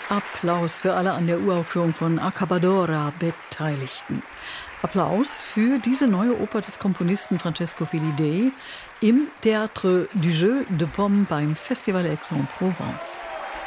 Applaus für alle an der Uraufführung von Accabadora Beteiligten. Applaus für diese neue Oper des Komponisten Francesco Filidei im Théâtre du Jeu de Paume beim Festival Aix-en-Provence.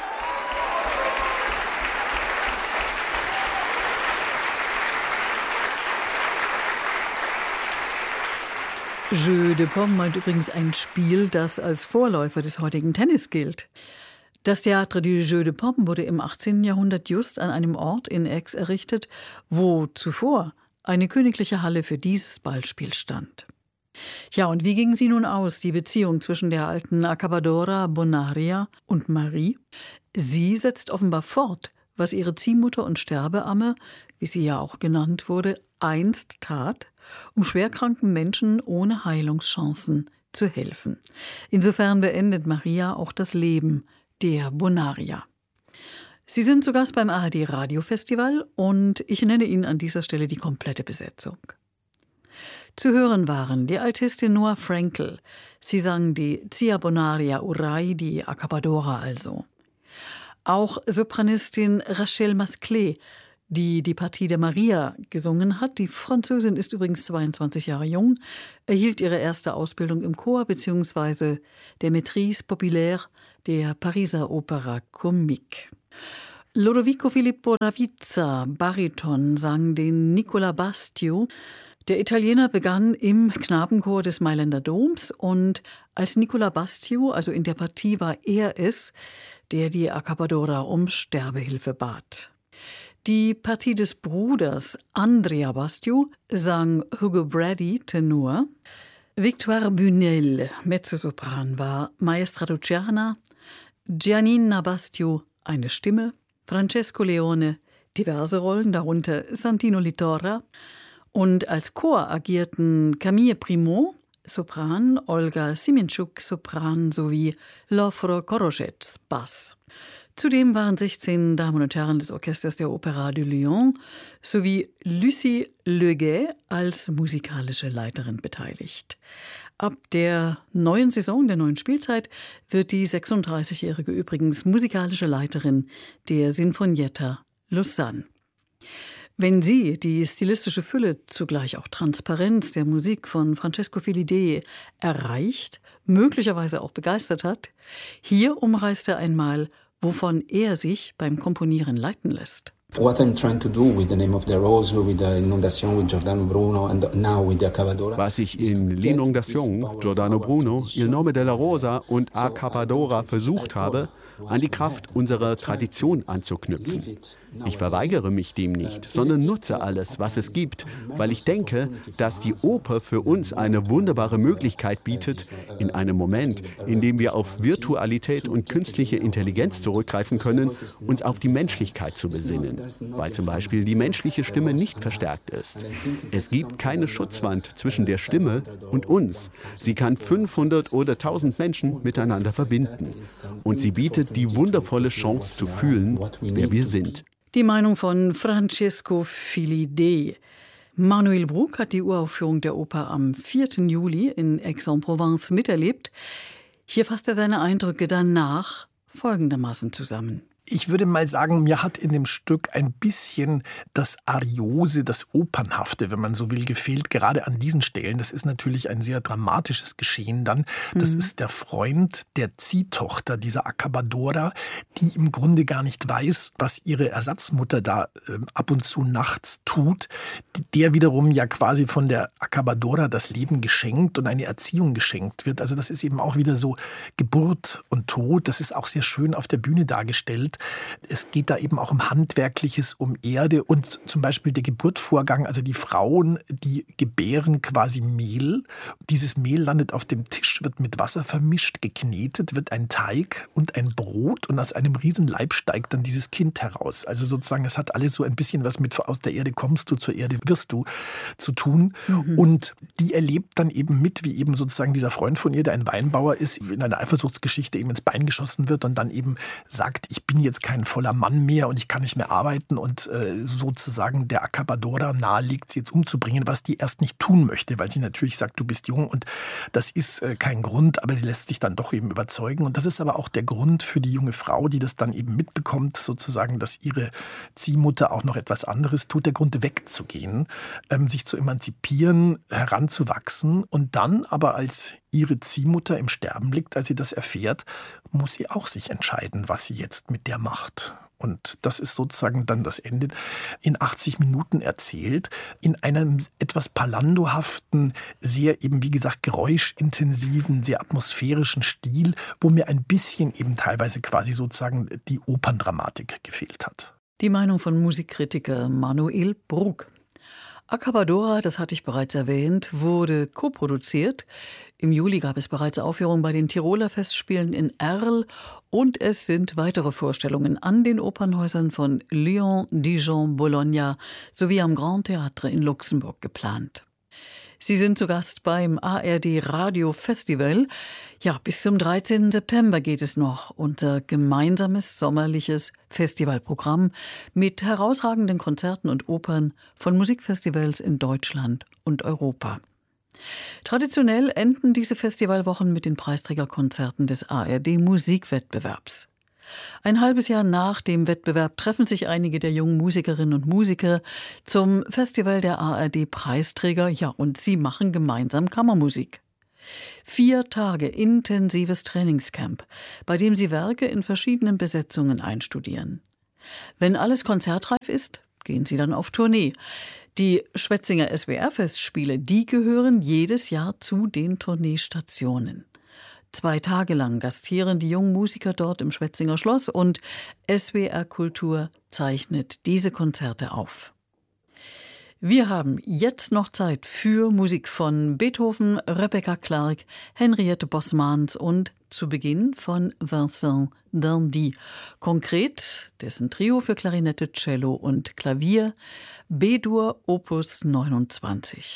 Jeu de Paume meint übrigens ein Spiel, das als Vorläufer des heutigen Tennis gilt. Das Théâtre du Jeu de Paume wurde im 18. Jahrhundert just an einem Ort in Aix errichtet, wo zuvor eine königliche Halle für dieses Ballspiel stand. Ja, und wie ging sie nun aus, die Beziehung zwischen der alten Accabadora Bonaria und Marie? Sie setzt offenbar fort, was ihre Ziehmutter und Sterbeamme, wie sie ja auch genannt wurde, einst tat, um schwerkranken Menschen ohne Heilungschancen zu helfen. Insofern beendet Maria auch das Leben der Bonaria. Sie sind zu Gast beim ARD Radiofestival und ich nenne Ihnen an dieser Stelle die komplette Besetzung. Zu hören waren die Altistin Noah Frankel. Sie sang die Zia Bonaria Urai, die Accabadora also. Auch Sopranistin Rachel Masclet, die die Partie der Maria gesungen hat. Die Französin ist übrigens 22 Jahre jung, erhielt ihre erste Ausbildung im Chor bzw. der Maîtrise populaire der Pariser Opera Comique. Lodovico Filippo Ravizza, Bariton, sang den Nicola Bastio. Der Italiener begann im Knabenchor des Mailänder Doms und als Nicola Bastio, also in der Partie, war er es, der die Accabadora um Sterbehilfe bat. Die Partie des Bruders Andrea Bastio sang Hugo Brady, Tenor. Victoire Bunel, Mezzosopran, war Maestra Luciana. Giannina Bastio, eine Stimme. Francesco Leone, diverse Rollen, darunter Santino Litorra. Und als Chor agierten Camille Primot, Sopran, Olga Siminchuk, Sopran sowie Lofro Korozets, Bass. Zudem waren 16 Damen und Herren des Orchesters der Opéra de Lyon sowie Lucie Leguet als musikalische Leiterin beteiligt. Ab der neuen Saison, der neuen Spielzeit, wird die 36-Jährige übrigens musikalische Leiterin der Sinfonietta Lausanne. Wenn Sie die stilistische Fülle, zugleich auch Transparenz der Musik von Francesco Filidei erreicht, möglicherweise auch begeistert hat, hier umreißt er einmal, wovon er sich beim Komponieren leiten lässt. What I'm trying to do with the Name of the Rose, with the Inundation, with Giordano Bruno and now with the Accabadora. Was ich in L'Inondation, Giordano Bruno, Il Nome della Rosa und Accabadora versucht habe, an die Kraft unserer Tradition anzuknüpfen. Ich verweigere mich dem nicht, sondern nutze alles, was es gibt, weil ich denke, dass die Oper für uns eine wunderbare Möglichkeit bietet, in einem Moment, in dem wir auf Virtualität und künstliche Intelligenz zurückgreifen können, uns auf die Menschlichkeit zu besinnen, weil zum Beispiel die menschliche Stimme nicht verstärkt ist. Es gibt keine Schutzwand zwischen der Stimme und uns. Sie kann 500 oder 1000 Menschen miteinander verbinden. Und sie bietet die wundervolle Chance zu fühlen, wer wir sind. Die Meinung von Francesco Filidei. Manuel Bruck hat die Uraufführung der Oper am 4. Juli in Aix-en-Provence miterlebt. Hier fasst er seine Eindrücke danach folgendermaßen zusammen. Ich würde mal sagen, mir hat in dem Stück ein bisschen das Ariose, das Opernhafte, wenn man so will, gefehlt, gerade an diesen Stellen. Das ist natürlich ein sehr dramatisches Geschehen dann. Das ist der Freund der Ziehtochter dieser Accabadora, die im Grunde gar nicht weiß, was ihre Ersatzmutter da ab und zu nachts tut. Der wiederum ja quasi von der Accabadora das Leben geschenkt und eine Erziehung geschenkt wird. Also das ist eben auch wieder so Geburt und Tod. Das ist auch sehr schön auf der Bühne dargestellt. Es geht da eben auch um Handwerkliches, um Erde und zum Beispiel der Geburtsvorgang. Also die Frauen, die gebären quasi Mehl. Dieses Mehl landet auf dem Tisch, wird mit Wasser vermischt, geknetet, wird ein Teig und ein Brot und aus einem Riesenleib steigt dann dieses Kind heraus. Also sozusagen, es hat alles so ein bisschen was mit aus der Erde kommst du, zur Erde wirst du zu tun. Und die erlebt dann eben mit, wie eben sozusagen dieser Freund von ihr, der ein Weinbauer ist, in einer Eifersuchtsgeschichte eben ins Bein geschossen wird und dann eben sagt, ich bin jetzt kein voller Mann mehr und ich kann nicht mehr arbeiten und sozusagen der Accapadora nahelegt, sie jetzt umzubringen, was die erst nicht tun möchte, weil sie natürlich sagt, du bist jung und das ist kein Grund, aber sie lässt sich dann doch eben überzeugen. Und das ist aber auch der Grund für die junge Frau, die das dann eben mitbekommt, sozusagen, dass ihre Ziehmutter auch noch etwas anderes tut, der Grund wegzugehen, sich zu emanzipieren, heranzuwachsen und dann aber als ihre Ziehmutter im Sterben liegt, als sie das erfährt, muss sie auch sich entscheiden, was sie jetzt mit der macht. Und das ist sozusagen dann das Ende in 80 Minuten erzählt, in einem etwas palandohaften, sehr eben, wie gesagt, geräuschintensiven, sehr atmosphärischen Stil, wo mir ein bisschen eben teilweise quasi sozusagen die Operndramatik gefehlt hat. Die Meinung von Musikkritiker Manuel Brug. Accapadora, das hatte ich bereits erwähnt, wurde koproduziert. Im Juli gab es bereits Aufführungen bei den Tiroler Festspielen in Arles und es sind weitere Vorstellungen an den Opernhäusern von Lyon, Dijon, Bologna sowie am Grand Théâtre in Luxemburg geplant. Sie sind zu Gast beim ARD Radio Festival. Ja, bis zum 13. September geht es noch, unser gemeinsames sommerliches Festivalprogramm mit herausragenden Konzerten und Opern von Musikfestivals in Deutschland und Europa. Traditionell enden diese Festivalwochen mit den Preisträgerkonzerten des ARD Musikwettbewerbs. Ein halbes Jahr nach dem Wettbewerb treffen sich einige der jungen Musikerinnen und Musiker zum Festival der ARD-Preisträger, ja, und sie machen gemeinsam Kammermusik. 4 Tage intensives Trainingscamp, bei dem sie Werke in verschiedenen Besetzungen einstudieren. Wenn alles konzertreif ist, gehen sie dann auf Tournee. Die Schwetzinger SWR-Festspiele, die gehören jedes Jahr zu den Tourneestationen. 2 Tage lang gastieren die jungen Musiker dort im Schwetzinger Schloss und SWR Kultur zeichnet diese Konzerte auf. Wir haben jetzt noch Zeit für Musik von Beethoven, Rebecca Clark, Henriette Bosmans und zu Beginn von Vincent d'Indy. Konkret dessen Trio für Klarinette, Cello und Klavier, B-Dur Opus 29.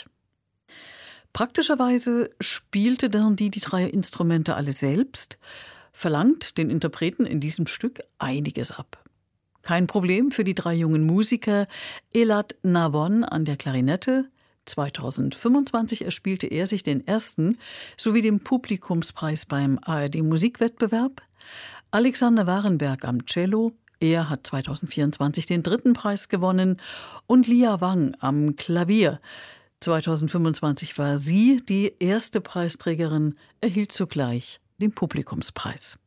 Praktischerweise spielte d'Indy die 3 Instrumente alle selbst, verlangt den Interpreten in diesem Stück einiges ab. Kein Problem für die 3 jungen Musiker. Elad Navon an der Klarinette. 2025 erspielte er sich den ersten sowie den Publikumspreis beim ARD Musikwettbewerb. Alexander Warenberg am Cello. Er hat 2024 den 3. Preis gewonnen. Und Lia Wang am Klavier. 2025 war sie die erste Preisträgerin, erhielt zugleich den Publikumspreis.